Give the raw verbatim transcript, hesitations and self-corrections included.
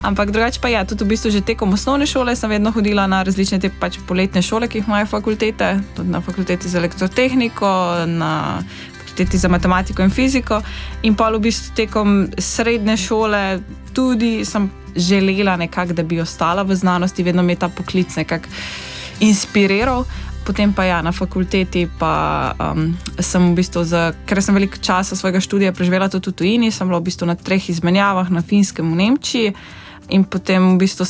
Ampak drugače pa ja, tudi v bistvu že tekom osnovne šole sem vedno hodila na različne te pač poletne šole, ki jih imajo fakultete, tudi na fakulteti za elektrotehniko, na fakulteti za matematiko in fiziko in pa v bistvu tekom srednje šole tudi sem želela nekako, da bi ostala v znanosti, vedno mi je ta poklic nekako inspiriral. Potem pa ja, na fakulteti pa um, sem v bistvu, za, ker sem veliko časa svojega študija preživela tudi v tujini, sem bila v bistvu na treh izmenjavah na Finskem, v Nemčiji in potem v bistvu